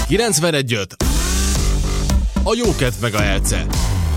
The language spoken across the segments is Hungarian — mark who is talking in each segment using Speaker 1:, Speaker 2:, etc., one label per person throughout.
Speaker 1: 91.5. A jókedv megahertze.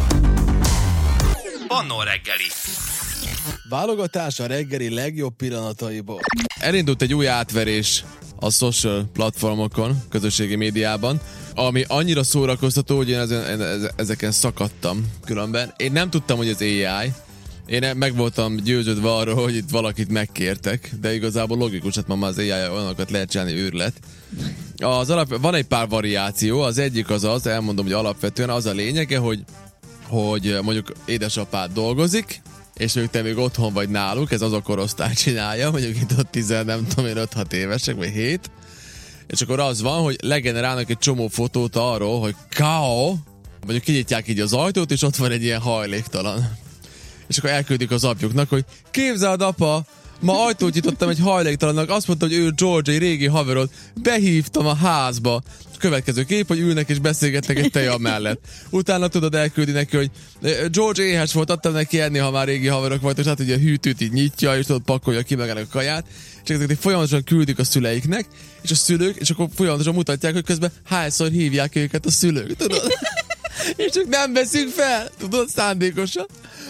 Speaker 2: Annó reggeli.
Speaker 3: Válogatás a reggeli legjobb pillanataiból. Elindult egy új átverés a social platformokon, közösségi médiában, ami annyira szórakoztató, hogy én ezeken szakadtam különben. Én nem tudtam, hogy az AI. Én meg voltam győződve arról, hogy itt valakit megkértek, de igazából logikus, hát ma az AI olyanokat lehet csinálni, őrület. Van egy pár variáció, az egyik elmondom, hogy alapvetően az a lényege, hogy mondjuk édesapád dolgozik, és ők te még otthon vagy náluk, ez az a korosztály csinálja, mondjuk itt ott 5-6 évesek, vagy 7, és akkor az van, hogy legenerálnak egy csomó fotót arról, hogy mondjuk kinyitják így az ajtót, és ott van egy ilyen hajléktalan. És akkor elküldik az apjuknak, hogy képzeld apa, ma ajtót nyitottam egy hajléktalannak, azt mondta, hogy ő George, egy régi haverod, behívtam a házba. Következő kép, hogy ülnek és beszélgetnek egy teja mellett. Utána tudod elküldi neki, hogy George éhes volt, adtam neki enni, ha már régi haverok volt, és hát ugye a hűtőt így nyitja, és tudod pakolja ki meg a kaját, és ezeket folyamatosan küldik a szüleiknek, és a szülők, és akkor folyamatosan mutatják, hogy közben hányszor hívják őket a szülők, tudod? És csak nem veszünk fel, tudod, szándékosan.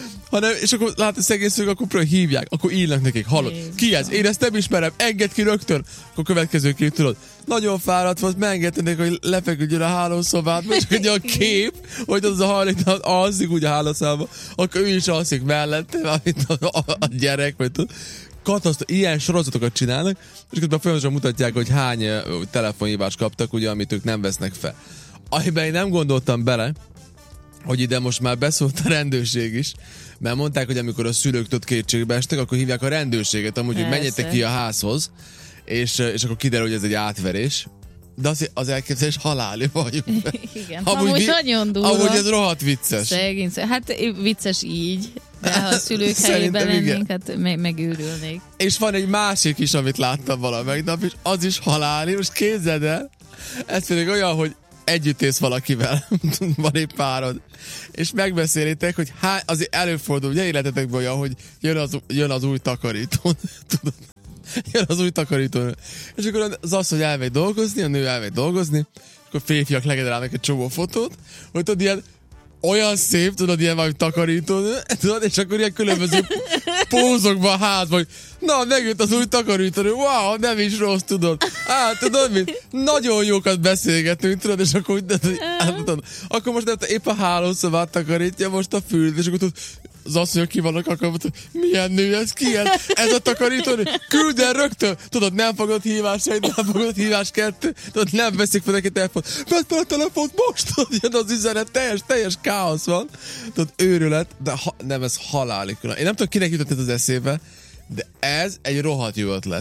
Speaker 3: És akkor látod, szegény szülők, akkor például hívják, akkor írnak nekik, hallod, ki ez? Én ezt nem ismerem, engedd ki rögtön. Akkor következő kép, tudod, nagyon fáradt volt, megengedtenek, hogy lefeküdjön a hálószobát, és ugye a kép, hogy az a hajléktalan alszik úgy a hálószobában, akkor ő is alszik mellette, mint a gyerek, vagy tudod. Katasztrófa, ilyen sorozatokat csinálnak, és közben folyamatosan mutatják, hogy hány telefonhívást kaptak, ugye, amit ők nem vesznek fel. Amiben én nem gondoltam bele, hogy ide most már beszólt a rendőrség is, mert mondták, hogy amikor a szülők ott kétségbe estek, akkor hívják a rendőrséget, amúgy, hogy menjetek ki a házhoz, és akkor kiderül, hogy ez egy átverés. De az elképzelés haláli vagyunk.
Speaker 4: Igen, amúgy nagyon durva.
Speaker 3: Amúgy ez rohadt vicces.
Speaker 4: Szegény, hát vicces így, de ha a szülők helyében lennénk, hát megőrülnék.
Speaker 3: És van egy másik is, amit láttam valamelyik nap, és az is haláli. Most képzeld el, ez pedig olyan, hogy együtt ész valakivel, van egy párod, és megbeszélitek, hogy azért előfordul, ugye életetekben olyan, hogy jön az új takarító, tudod? Jön az új takarító. És akkor az asszony elmegy dolgozni, a nő elmegy dolgozni, akkor férfiak legenerálnak egy csomó fotót, hogy tudod, ilyen olyan szép, tudod, ilyen valami takarítónő, tudod, és akkor ilyen különböző pózokban a házban, hogy na, megjött az új takarítónő, wow, nem is rossz, tudod. Tudod mit? Nagyon jókat beszélgetünk, tudod, és akkor tudod, akkor most nem, épp a hálószobát takarítja, most a fűt, és akkor tudod, az asszonyok ki vannak, akkor mondta, milyen nő ez, ki ez a takarítónő? Küld el rögtön! Tudod, nem fogod hívás egy, nem fogod hívás kettő, tudod, nem veszik fel neki telefont. Vedd fel a telefont most, tudod, jön az üzenet, teljes káosz van. Tudod, őrület, de nem, ez halálig. Én nem tudom, kinek jutott ez az eszébe, de ez egy rohadt jó ötlet.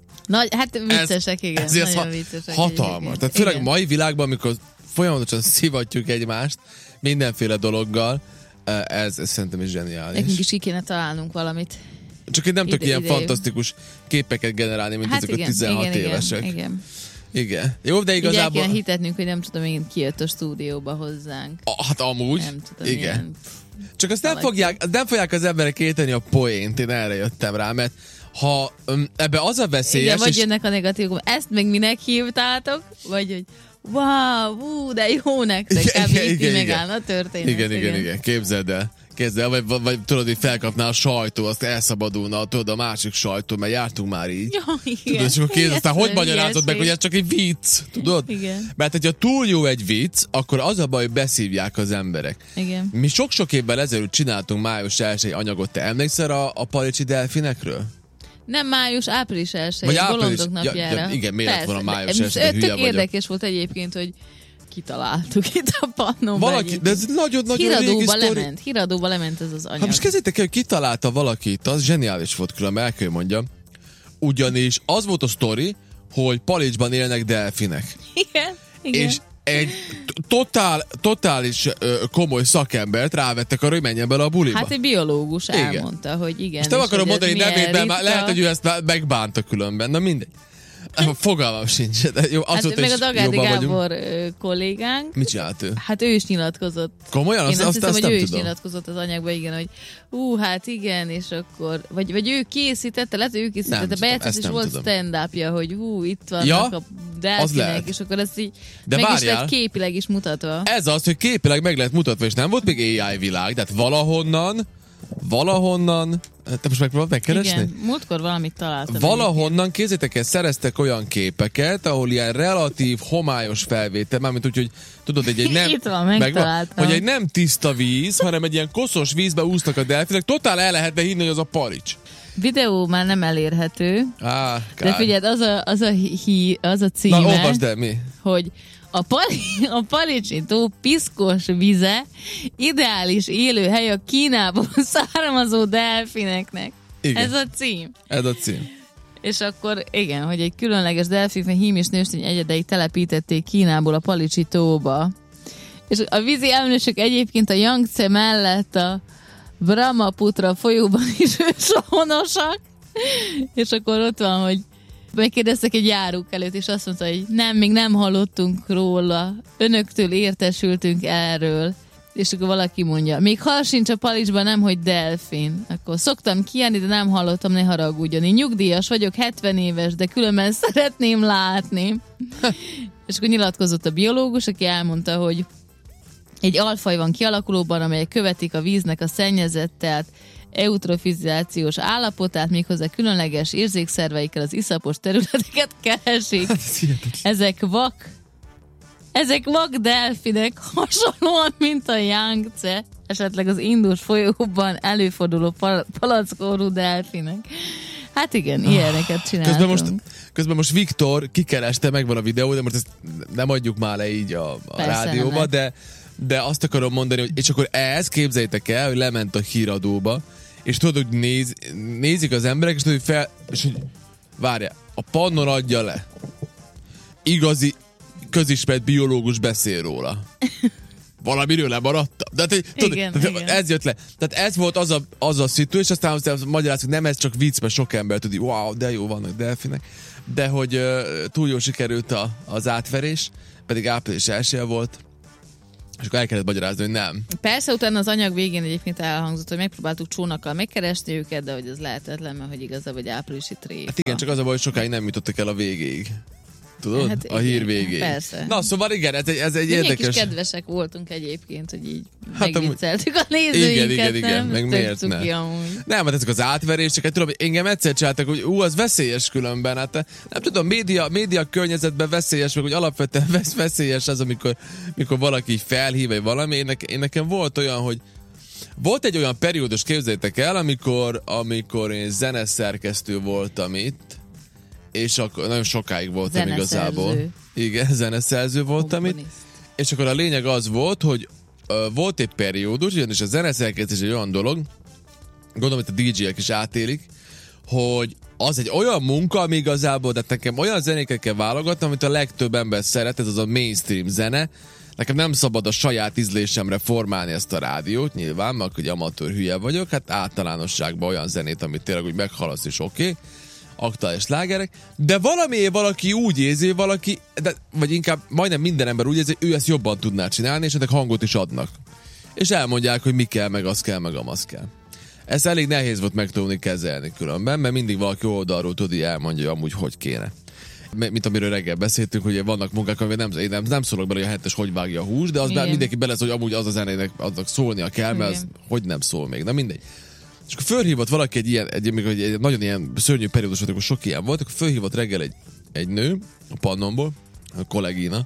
Speaker 4: Hát viccesek, igen.
Speaker 3: Ez nagyon viccesek. Hatalmas. Tehát főleg a mai világban, amikor folyamatosan szivatjuk egymást, mindenféle dologgal, ez szerintem is zseniális.
Speaker 4: Nekünk is ki kéne találnunk valamit.
Speaker 3: Csak én nem tudok ilyen fantasztikus képeket generálni, mint ezek a 16 évesek. Igen. Jó, de igazából...
Speaker 4: Így el kéne hitetnünk, hogy nem tudom, én kijött a stúdióba hozzánk.
Speaker 3: Hát amúgy.
Speaker 4: Nem tudom,
Speaker 3: igen.
Speaker 4: Ilyen...
Speaker 3: Csak azt nem fogják az emberek érteni a poént, én erre jöttem rá, mert ha ebbe az a veszélyes...
Speaker 4: Igen, vagy jönnek a negatívok, ezt meg minek hívtátok? Vagy hogy wow, de jó nektek, így megállna a történet.
Speaker 3: Igen, képzeld el, vagy tudod, hogy felkapná a sajtó, azt elszabadulna, tudod, a másik sajtó, mert jártunk már így.
Speaker 4: Ja, igen.
Speaker 3: Tudod, és akkor aztán hogy magyarázod meg, hogy ez csak egy vicc, tudod?
Speaker 4: Igen.
Speaker 3: Mert hogyha túl jó egy vicc, akkor az a baj, hogy beszívják az emberek.
Speaker 4: Igen.
Speaker 3: Mi sok-sok évvel ezelőtt csináltunk május 1-i anyagot, te emlékszel a palicsi delfinekről?
Speaker 4: Nem április 1-i, bolondok napjára.
Speaker 3: Ja, igen, miért van a május 1-i, hülye vagyok.
Speaker 4: Érdekes volt egyébként, hogy kitaláltuk itt a Pannonban.
Speaker 3: Valaki, de ez nagyon régi sztori.
Speaker 4: Híradóba lement ez az anyag.
Speaker 3: Hát most kezdjétek el, hogy kitalálta valakit, az zseniális volt különben, el kell mondjam. Ugyanis az volt a sztori, hogy Palicsban élnek delfinek.
Speaker 4: Igen.
Speaker 3: És egy totális komoly szakembert rávettek arra, hogy menjen bele a buliba.
Speaker 4: Hát egy biológus elmondta, hogy igen.
Speaker 3: Most nem akarom mondani nevét, mert lehet, hogy ő ezt megbánta különben. Na mindegy. Fogalmam sincs. De jó,
Speaker 4: Hát meg a Dagádi Gábor kollégánk.
Speaker 3: Mit csinált ő?
Speaker 4: Hát ő is nyilatkozott.
Speaker 3: Komolyan?
Speaker 4: Én azt hiszem, hogy ő is
Speaker 3: tudom.
Speaker 4: nyilatkozott az anyagban, igen, hogy hát igen, és akkor, vagy ő készítette, lehet, hogy ő készítette, bejátszott, és volt stand-upja, hogy itt vannak a delfinek, és akkor ezt így
Speaker 3: de
Speaker 4: meg
Speaker 3: várjál,
Speaker 4: is lett képileg is mutatva.
Speaker 3: Ez az, hogy képileg meg lett mutatva, és nem volt még AI világ, tehát valahonnan, te most megpróbálod megkeresni?
Speaker 4: Igen, múltkor valamit találtam.
Speaker 3: Valahonnan, kézzétek el, szereztek olyan képeket, ahol ilyen relatív, homályos felvétel, mármint úgy, hogy tudod, egy nem...
Speaker 4: Itt van, megtaláltam.
Speaker 3: Hogy egy nem tiszta víz, hanem egy ilyen koszos vízbe úsznak a delfinek, totál el lehetne hinni, hogy az a palics.
Speaker 4: Videó már nem elérhető, de figyeld, az a címe,
Speaker 3: na, olvasd el, mi?
Speaker 4: Hogy a Palicsi tó piszkos vize ideális élőhely a Kínából származó delfineknek.
Speaker 3: Igen.
Speaker 4: Ez a cím.
Speaker 3: Ez a cím.
Speaker 4: És akkor igen, hogy egy különleges delfin hím és nőstény egyedei telepítették Kínából a Palicsi tóba. És a vízi emlősök egyébként a Yangtze mellett a Brahmaputra folyóban is őshonosak. És akkor ott van, hogy megkérdeztek egy járók előtt, és azt mondta, hogy még nem hallottunk róla, önöktől értesültünk erről. És akkor valaki mondja, még hal sincs a Palicsban, nem, hogy delfin. Akkor szoktam kijárni, de nem hallottam, ne haragudjon. Én nyugdíjas vagyok, 70 éves, de különben szeretném látni. És akkor nyilatkozott a biológus, aki elmondta, hogy egy alfaj van kialakulóban, amelyek követik a víznek a szennyezett, tehát eutrofizációs állapotát, méghozzá különleges érzékszerveikkel az iszapos területeket keresik. Ezek vak delfinek, hasonlóan, mint a Yangtze, esetleg az Indus folyóban előforduló palackorú delfinek. Hát igen, ilyeneket csináltunk.
Speaker 3: Közben most Viktor kikereste, megvan a videó, de most ezt nem adjuk már le így a rádióba, de azt akarom mondani, hogy és akkor képzeljétek el, hogy lement a híradóba, és tudod, hogy nézik az emberek, és tudod, hogy és hogy várjál, a Pannon adja le. Igazi közismert biológus beszél róla. Valamiről lemaradtam. De
Speaker 4: igen.
Speaker 3: Ez jött le. Tehát ez volt az a szitu, és aztán magyarázzuk, nem ez csak vicc, mert sok ember tudja, wow, de jó vannak delfinek, de hogy túl jól sikerült az átverés, pedig április 1 volt, és akkor el kellett magyarázni, hogy nem.
Speaker 4: Persze, utána az anyag végén egyébként elhangzott, hogy megpróbáltuk csónakkal megkeresni őket, de hogy ez lehetetlen, mert hogy igazából egy áprilisi tréfa.
Speaker 3: Hát igen, csak az a baj, hogy sokáig nem jutottak el a végéig. Tudod?
Speaker 4: Hát
Speaker 3: a hír végéig.
Speaker 4: Persze.
Speaker 3: Na, szóval igen, ez egy érdekes...
Speaker 4: Kis kedvesek voltunk egyébként, hogy így megvicceltük a nézőinket.
Speaker 3: Igen, meg miért ne? Nem, hát ezek az átverések, hát tudom, engem egyszer csináltak, hogy az veszélyes különben, hát nem tudom, média környezetben veszélyes, meg hogy alapvetően veszélyes az, amikor valaki így felhív, vagy valami. Én nekem volt olyan, hogy volt egy olyan periódus, képzeljétek el, amikor én zeneszerkesztő voltam itt, és akkor nagyon sokáig voltam igazából. Igen, zeneszerző voltam itt. És akkor a lényeg az volt, hogy volt egy periódus, ugyanis a zeneszerkesztés egy olyan dolog, gondolom, hogy a DJ-ek is átélik, hogy az egy olyan munka, ami igazából, de nekem olyan zenéket kell válogatni, amit a legtöbb ember szeret, ez az a mainstream zene. Nekem nem szabad a saját ízlésemre formálni ezt a rádiót, nyilván, mert hogy amatőr hülye vagyok, hát általánosságban olyan zenét, amit tényleg úgy meghalasz és oké. Aktuális slágerek, de valaki úgy érzi, vagy inkább majdnem minden ember úgy érzi, hogy ő ezt jobban tudná csinálni, és ennek hangot is adnak. És elmondják, hogy mi kell, meg az kell, meg amaz kell. Ezt elég nehéz volt megtanulni kezelni különben, mert mindig valaki oldalról tudja elmondja, hogy amúgy hogy kéne. Mint amiről reggel beszéltünk, hogy vannak munkák, amivel nem szólok bele, hogy a hetes hogy vágja a hús, de az mindenki belesz, hogy amúgy az a zenének aznak szólnia kell, mert az hogy nem szól még. Na mindegy. És akkor fölhívott valaki egy nagyon ilyen szörnyű periódus volt, akkor sok ilyen volt, akkor fölhívott reggel egy nő a Pannonból, a kollégina,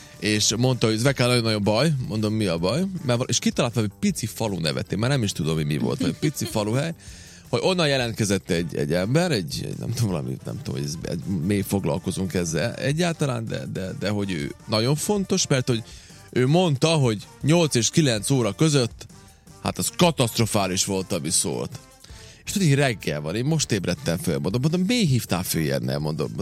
Speaker 3: és mondta, hogy ez nagyon-nagyon baj, mondom, mi a baj, és kitalált valami pici falu nevet, én már nem is tudom, hogy mi volt, vagy pici faluhely, hogy onnan jelentkezett egy ember, nem tudom, hogy mély foglalkozunk ezzel egyáltalán, de hogy ő nagyon fontos, mert hogy ő mondta, hogy 8 és 9 óra között hát az katasztrofális volt, ami szólt. És tudod, hogy reggel van, én most ébredtem föl, mondom, miért hívtál föl ilyennel, mondom,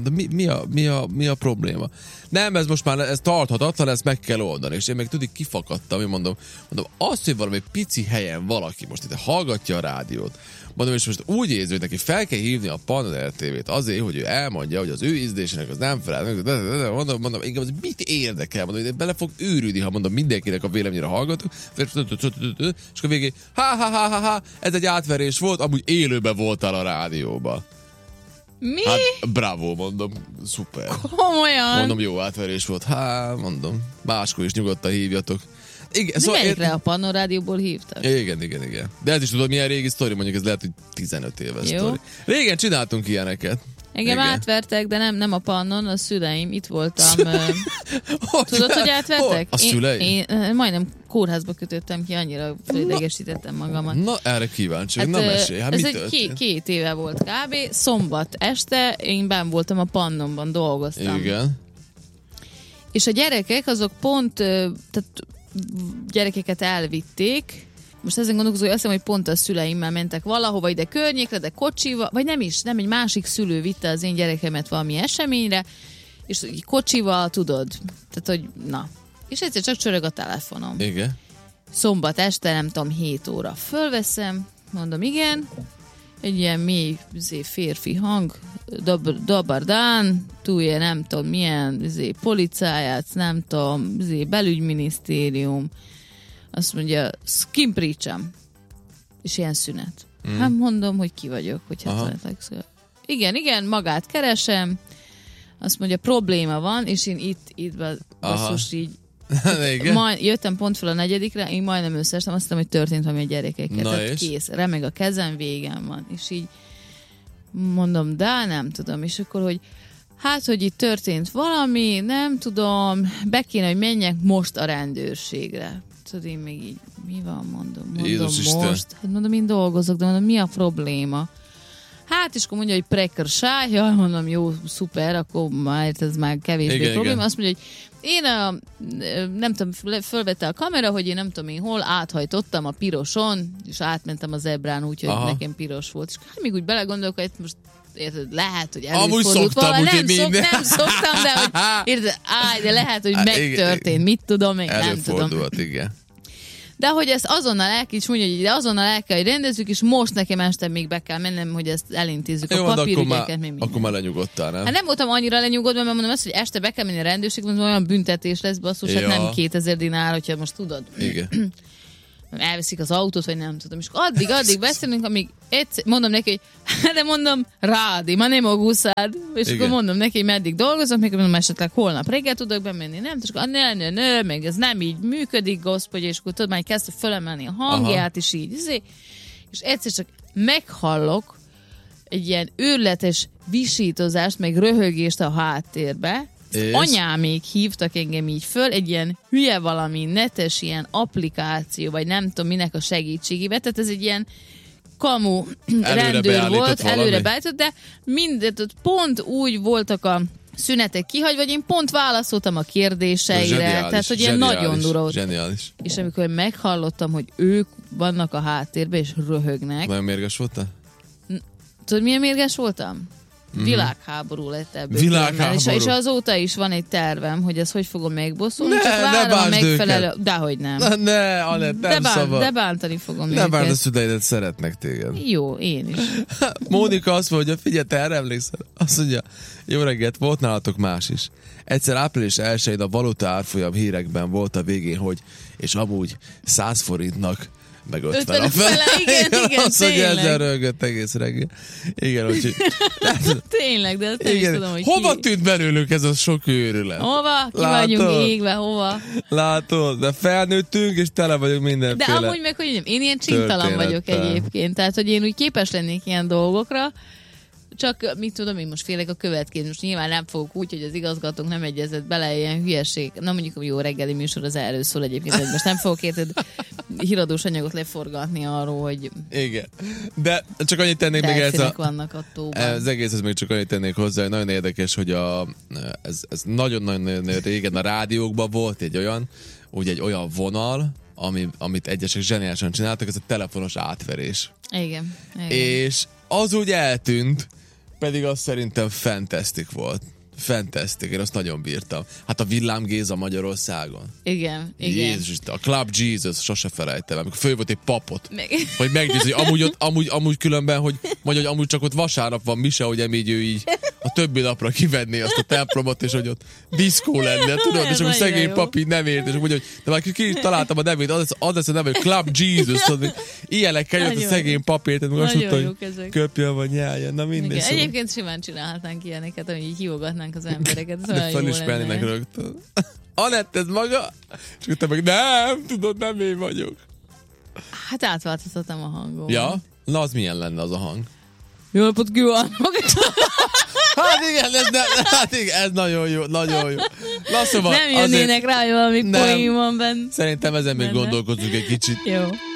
Speaker 3: mi a probléma? Nem, ez most már ez tarthatatlan, ezt meg kell oldani. És én meg tudod, kifakadtam, én mondom, azt, hogy valami pici helyen valaki most itt hallgatja a rádiót, Mondom, és most úgy érzi, hogy neki fel kell hívni a Pannon RTV-t azért, hogy ő elmondja, hogy az ő ízlésének az nem felel. Mondom, inkább az mit érdekel? Mondom, hogy bele fog őrülni, ha mondom mindenkinek a véleményre hallgatok. És akkor végén, ez egy átverés volt, amúgy élőben voltál a rádióban.
Speaker 4: Mi?
Speaker 3: Hát bravo, mondom, szuper.
Speaker 4: Komolyan?
Speaker 3: Mondom, jó átverés volt. Mondom, máskor is nyugodtan hívjatok. Igen,
Speaker 4: de szóval melyikre a Pannon Rádióból hívtak?
Speaker 3: Igen. De ez is tudod, milyen régi sztori, mondjuk ez lehet, hogy 15 éves sztori. Régen csináltunk ilyeneket.
Speaker 4: Engem átvertek, de nem a Pannon, a szüleim, itt voltam. Tudod, hogy átvertek?
Speaker 3: A szüleim?
Speaker 4: Én majdnem kórházba kötöttem ki, annyira felidegesítettem magamat.
Speaker 3: Na, erre kíváncsi, na mesélj,
Speaker 4: ez egy 2 éve volt kb. Szombat este én benn voltam a Pannonban, dolgoztam.
Speaker 3: Igen.
Speaker 4: És a gyerekek azok pont, tehát gyerekeket elvitték. Most ezen gondolkozom, hogy azt hiszem, hogy pont a szüleimmel mentek valahova ide környékre, de kocsival, vagy nem egy másik szülő vitte az én gyerekemet valami eseményre, és kocsival, tudod, tehát hogy na. És egyszer csak csörög a telefonom.
Speaker 3: Igen.
Speaker 4: Szombat este, nem tudom, 7 óra. Fölveszem, mondom, igen, egy ilyen mély férfi hang, Dabardán, túlja nem tudom milyen, policáját, nem tudom, belügyminisztérium, azt mondja, Skimpricsam. És ilyen szünet. Hát mondom, hogy ki vagyok, hogy igen, magát keresem, azt mondja, probléma van, és én itt basszus így jöttem pont fel a 4. én majdnem összeestem, azt hiszem, hogy történt valami a gyerekekkel. Tehát kész, remeg a kezem, végem van. És így mondom, de nem tudom. És akkor, hogy hogy itt történt valami, nem tudom, be kéne, hogy menjek most a rendőrségre. Tudod, én még így, mi van, mondom most. Hát mondom, én dolgozok, de mondom, mi a probléma? És akkor mondja, hogy prekersáj, mondom, jó, szuper, akkor már ez már kevésbé probléma. Igen. Azt mondja, hogy én nem tudom, fölvette a kamera, hogy én nem tudom én hol, áthajtottam a piroson, és átmentem a zebrán úgy, hogy nekem piros volt. És még úgy belegondolok, hogy most érted, lehet, hogy előfordult valami. Nem szoktam, de hogy érted, de lehet, hogy megtörtént, mit tudom én, nem tudom.
Speaker 3: Előfordult, igen.
Speaker 4: De hogy ezt azonnal el kell, hogy rendezzük, és most nekem este még be kell mennem, hogy ezt elintézzük.
Speaker 3: Jó,
Speaker 4: a papírügyeket.
Speaker 3: Akkor már lenyugodtál, nem?
Speaker 4: Hát nem voltam annyira lenyugodva, mert mondom azt, hogy este be kell menni a rendőrségbe, olyan büntetés lesz, basszus, hát nem 2000 dinár, hogyha most tudod.
Speaker 3: Igen.
Speaker 4: Elveszik az autót, vagy nem tudom. És addig beszélünk, amíg mondom neki, hogy de mondom, rádi, ma nem moguszád. És igen. Akkor mondom neki, hogy meddig dolgozom, még mondom, esetleg holnap reggel tudok bemenni, nem? És akkor ne, meg ez nem így működik, gospodja, és akkor tudod, már kezdte fölemelni a hangját, és így. És egyszer csak meghallok egy ilyen őrületes visítozást, meg röhögést a háttérbe. Anyámék hívtak engem így föl, egy ilyen hülye valami netes ilyen applikáció, vagy nem tudom minek a segítségével, tehát ez egy ilyen kamu rendőr volt, előre beállított, de mindent pont úgy voltak a szünetek kihagyva, vagy én pont válaszoltam a kérdéseire, zseniális, tehát hogy ilyen nagyon durva.
Speaker 3: Zseniális.
Speaker 4: És amikor meghallottam, hogy ők vannak a háttérben, és röhögnek.
Speaker 3: Nagyon mérges voltál?
Speaker 4: Tudod, milyen mérges voltam? Világháború lett ebből. És azóta is van egy tervem, hogy ezt hogy fogom megbosszulni, csak várom a megfelelő... Dehogy nem.
Speaker 3: Ne, Anett, nem szabad.
Speaker 4: De bántani fogom
Speaker 3: őket. Ne bánt a szüleidet, szeretnek téged.
Speaker 4: Jó, én is.
Speaker 3: Mónika azt mondja, figyelj, te erre emlékszel? Azt mondja, jó reggelt, volt nálatok más is. Egyszer április 1-én a valuta árfolyam hírekben volt a végén, hogy és amúgy 100 forintnak meg 50 a fele.
Speaker 4: Igen,
Speaker 3: azt, hogy ezzel rögött egész reggel. Igen, úgyhogy...
Speaker 4: Tényleg, de azt nem is tudom, hogy
Speaker 3: hova tűnt belőlük ez a sok őrület?
Speaker 4: Hova? Ki vagyunk égve, hova?
Speaker 3: Látod, de felnőttünk, és tele vagyunk mindenféle.
Speaker 4: De amúgy meg, hogy én ilyen csintalan vagyok egyébként. Tehát, hogy én úgy képes lennék ilyen dolgokra, csak mit tudom, én most félek a következő. Most nyilván nem fogok úgy, hogy az igazgatónk nem egyezett bele ilyen hülyeség. Na mondjuk, hogy jó reggeli műsor az erről szól egyébként, hogy most nem fogok érted híradós anyagot leforgatni arról, hogy... Igen.
Speaker 3: De csak annyit tennék még ez
Speaker 4: vannak a tóban.
Speaker 3: Az egészhez még csak annyit tennék hozzá, hogy nagyon érdekes, hogy ez nagyon-nagyon régen a rádiókban volt egy olyan vonal, amit egyesek zseniálisan csináltak, ez a telefonos átverés.
Speaker 4: Igen.
Speaker 3: És az úgy eltűnt, pedig az szerintem fantasztik volt. Fantasztik, én azt nagyon bírtam. Hát a Villám Géza Magyarországon.
Speaker 4: Igen.
Speaker 3: Jézus, a Club Jesus, sose felejtem, amikor föl volt egy papot.
Speaker 4: Meg.
Speaker 3: Hogy megnézni, hogy amúgy különben, hogy amúgy csak ott vasárnap van mise, hogy emígy ő így a többi napra kivenné azt a templomot, és hogy ott diszkó lenne, tudod? És akkor szegény papi nem ért, és mondja, hogy de már ki is találtam a nevét, az lesz a neve, hogy Club Jesus, tudod, ilyenekkel jött a szegény papért, és azt mondta, hogy köpjön vagy nyálja, na mindegy.
Speaker 4: Szóval. Egyébként simán csinálhatnánk ilyeneket, hogy így hívogatnánk az embereket.
Speaker 3: De felismernének rögtön. Anett, ez maga? És akkor te meg, nem, tudod, nem én vagyok.
Speaker 4: Hát átváltoztattam a hangom.
Speaker 3: Ja? Na, az milyen lenne az a hang?
Speaker 4: Jó napot kívánok!
Speaker 3: Hát igen, ez nagyon jó, nagyon jó. Na, szóval
Speaker 4: nem jönnének rá, hogy valami poén van benne.
Speaker 3: Szerintem ezen még gondolkozunk egy kicsit.
Speaker 4: Jó.